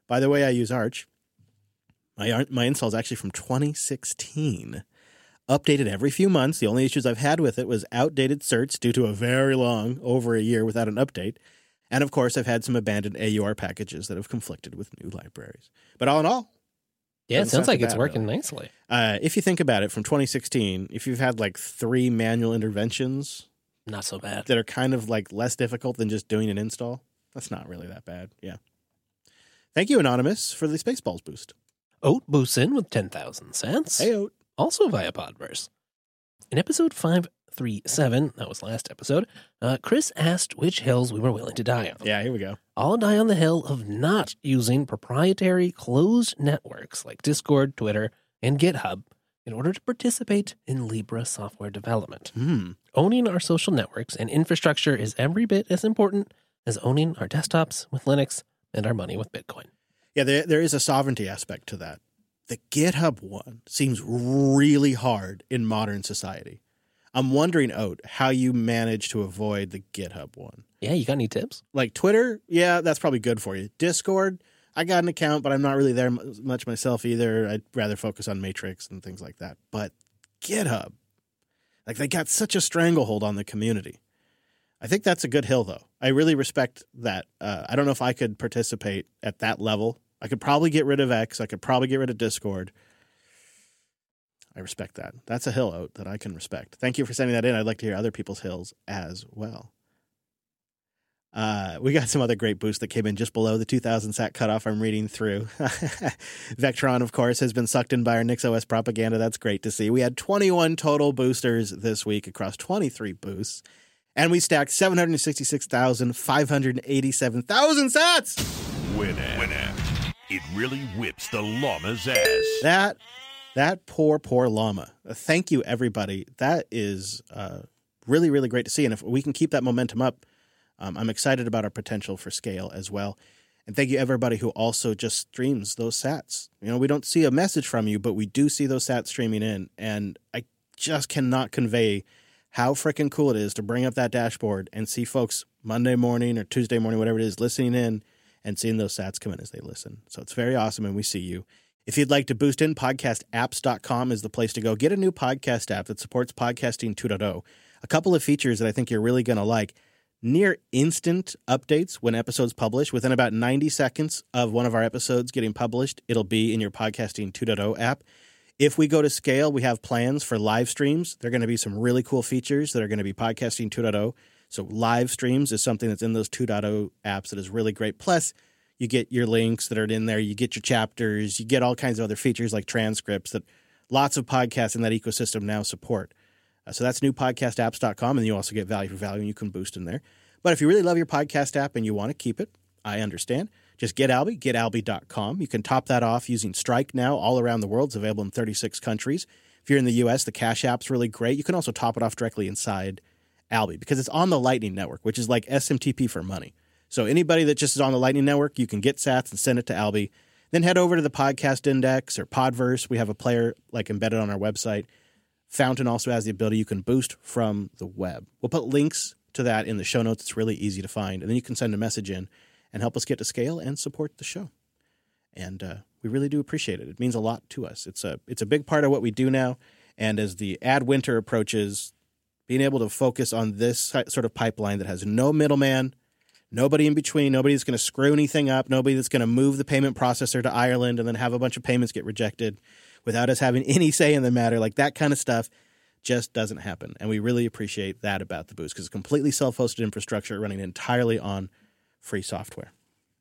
By the way, I use Arch. My install is actually from 2016. Updated every few months. The only issues I've had with it was outdated certs due to a very long, over a year without an update. And of course, I've had some abandoned AUR packages that have conflicted with new libraries. But all in all, yeah, it sounds like it's working nicely. If you think about it, from 2016, if you've had like 3 manual interventions, not so bad, that are kind of like less difficult than just doing an install, that's not really that bad. Yeah. Thank you, Anonymous, for the Spaceballs boost. Oat boosts in with 10,000 cents. Hey, Oat. Also via Podverse. In episode 537, that was last episode, Chris asked which hills we were willing to die on. Yeah, here we go. I'll die on the hill of not using proprietary closed networks like Discord, Twitter, and GitHub in order to participate in Libra software development. Owning our social networks and infrastructure is every bit as important as owning our desktops with Linux and our money with Bitcoin. Yeah, there is a sovereignty aspect to that. The GitHub one seems really hard in modern society. I'm wondering, Oat, how you manage to avoid the GitHub one. Yeah, you got any tips? Like Twitter, yeah, that's probably good for you. Discord, I got an account, but I'm not really there much myself either. I'd rather focus on Matrix and things like that. But GitHub, like they got such a stranglehold on the community. I think that's a good hill, though. I really respect that. I don't know if I could participate at that level. I could probably get rid of X. I could probably get rid of Discord. I respect that. That's a hill, Oat, that I can respect. Thank you for sending that in. I'd like to hear other people's hills as well. We got some other great boosts that came in just below the 2,000 sat cutoff I'm reading through. Vectron, of course, has been sucked in by our NixOS propaganda. That's great to see. We had 21 total boosters this week across 23 boosts. And we stacked 766,587,000 sats! Winamp. It really whips the llama's ass. That poor llama. Thank you, everybody. That is really, really great to see. And if we can keep that momentum up, I'm excited about our potential for scale as well. And thank you, everybody who also just streams those sats. You know, we don't see a message from you, but we do see those sats streaming in. And I just cannot convey how freaking cool it is to bring up that dashboard and see folks Monday morning or Tuesday morning, whatever it is, listening in and seeing those sats come in as they listen. So it's very awesome, and we see you. If you'd like to boost in, podcastapps.com is the place to go. Get a new podcast app that supports podcasting 2.0. A couple of features that I think you're really going to like. Near instant updates when episodes publish. Within about 90 seconds of one of our episodes getting published, it'll be in your podcasting 2.0 app. If we go to scale, we have plans for live streams. There are going to be some really cool features that are going to be podcasting 2.0. So live streams is something that's in those 2.0 apps that is really great. Plus, you get your links that are in there. You get your chapters. You get all kinds of other features like transcripts that lots of podcasts in that ecosystem now support. So that's newpodcastapps.com, and you also get value for value, and you can boost in there. But if you really love your podcast app and you want to keep it, I understand. Just get Alby, getalby.com. You can top that off using Strike now all around the world. It's available in 36 countries. If you're in the U.S., the Cash App's really great. You can also top it off directly inside Alby because it's on the Lightning Network, which is like SMTP for money. So anybody that just is on the Lightning Network, you can get sats and send it to Alby. Then head over to the Podcast Index or Podverse. We have a player like embedded on our website. Fountain also has the ability you can boost from the web. We'll put links to that in the show notes. It's really easy to find. And then you can send a message in and help us get to scale and support the show. And we really do appreciate it. It means a lot to us. It's a big part of what we do now. And as the ad winter approaches, being able to focus on this sort of pipeline that has no middleman, nobody in between, nobody that's going to screw anything up, nobody that's going to move the payment processor to Ireland and then have a bunch of payments get rejected without us having any say in the matter, like that kind of stuff just doesn't happen. And we really appreciate that about the Boost because it's completely self-hosted infrastructure running entirely on free software.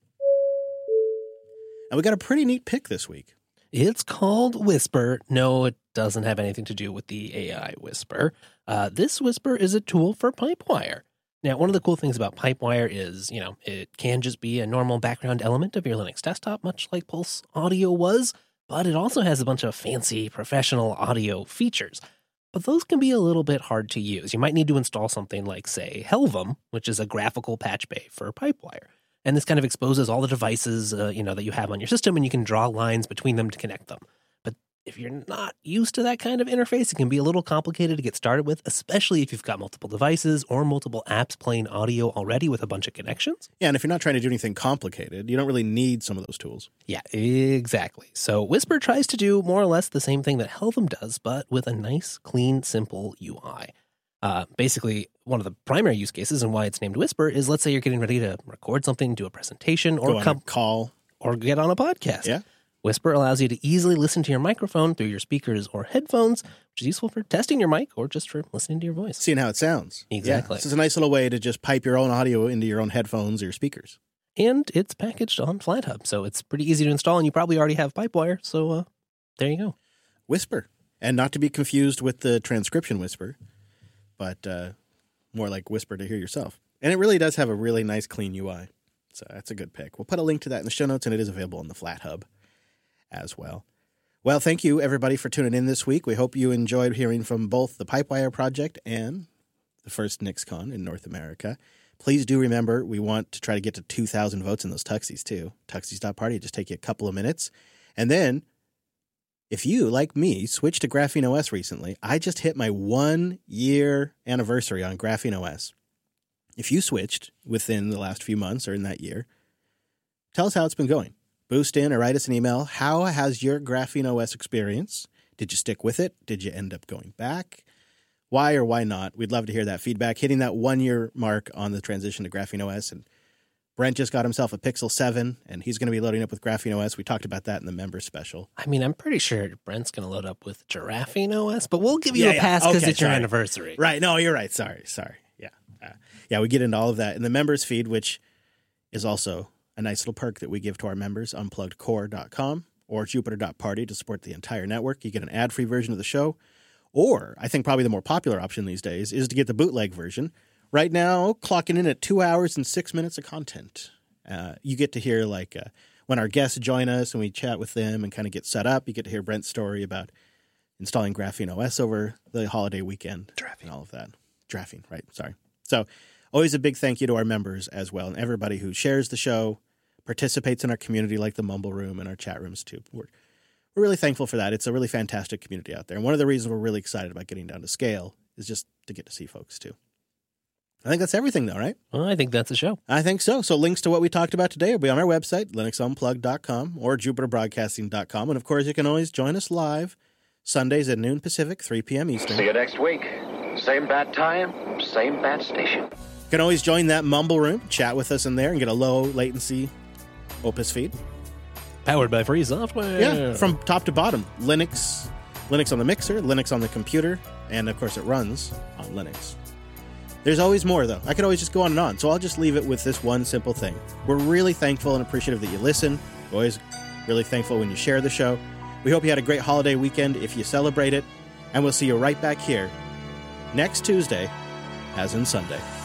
And we got a pretty neat pick this week. It's called Whisper. No, it doesn't have anything to do with the AI Whisper. This Whisper is a tool for Pipewire. Now, one of the cool things about Pipewire is, it can just be a normal background element of your Linux desktop, much like Pulse Audio was, but it also has a bunch of fancy professional audio features. But those can be a little bit hard to use. You might need to install something like, say, Helvum, which is a graphical patch bay for Pipewire. And this kind of exposes all the devices, that you have on your system, and you can draw lines between them to connect them. But if you're not used to that kind of interface, it can be a little complicated to get started with, especially if you've got multiple devices or multiple apps playing audio already with a bunch of connections. Yeah, and if you're not trying to do anything complicated, you don't really need some of those tools. Yeah, exactly. So Whisper tries to do more or less the same thing that Helvum does, but with a nice, clean, simple UI. Basically, one of the primary use cases and why it's named Whisper is, let's say you're getting ready to record something, do a presentation, or go on a call, or get on a podcast. Yeah. Whisper allows you to easily listen to your microphone through your speakers or headphones, which is useful for testing your mic or just for listening to your voice. Seeing how it sounds. Exactly. Yeah, this is a nice little way to just pipe your own audio into your own headphones or your speakers. And it's packaged on FlatHub, so it's pretty easy to install, and you probably already have Pipewire, so there you go. Whisper. And not to be confused with the transcription Whisper, but more like Whisper to hear yourself. And it really does have a really nice, clean UI. So that's a good pick. We'll put a link to that in the show notes, and it is available on the FlatHub as well. Well, thank you, everybody, for tuning in this week. We hope you enjoyed hearing from both the Pipewire Project and the first NixCon in North America. Please do remember, we want to try to get to 2,000 votes in those Tuxies, too. Tuxies.party. It'll just take you a couple of minutes. And then, if you, like me, switched to Graphene OS recently, I just hit my 1-year anniversary on Graphene OS. If you switched within the last few months or in that year, tell us how it's been going. Boost in or write us an email. How has your Graphene OS experience? Did you stick with it? Did you end up going back? Why or why not? We'd love to hear that feedback. Hitting that 1-year mark on the transition to Graphene OS. And Brent just got himself a Pixel 7, and he's going to be loading up with Graphene OS. We talked about that in the member special. I mean, I'm pretty sure Brent's going to load up with Giraffene OS, but we'll give you a pass because it's your anniversary. Right. No, you're right. Sorry. Yeah. We get into all of that in the members feed, which is also a nice little perk that we give to our members, unpluggedcore.com or jupiter.party to support the entire network. You get an ad-free version of the show, or I think probably the more popular option these days is to get the bootleg version. Right now, clocking in at 2 hours and 6 minutes of content. You get to hear when our guests join us and we chat with them and kind of get set up. You get to hear Brent's story about installing Graphene OS over the holiday weekend. And all of that. Graphene, right. Sorry. So always a big thank you to our members as well and everybody who shares the show, participates in our community like the Mumble Room and our chat rooms too. We're really thankful for that. It's a really fantastic community out there. And one of the reasons we're really excited about getting down to scale is just to get to see folks too. I think that's everything though, right? Well, I think that's a show. I think so. So links to what we talked about today will be on our website, linuxunplugged.com or jupiterbroadcasting.com. And of course, you can always join us live Sundays at noon Pacific, 3 p.m. Eastern. See you next week. Same bat time, same bat station. You can always join that Mumble Room, chat with us in there, and get a low latency Opus feed. Powered by free software. Yeah, from top to bottom. Linux on the mixer, Linux on the computer, and of course it runs on Linux. There's always more, though. I could always just go on and on, so I'll just leave it with this one simple thing. We're really thankful and appreciative that you listen. We're always really thankful when you share the show. We hope you had a great holiday weekend if you celebrate it, and we'll see you right back here next Tuesday, as in Sunday.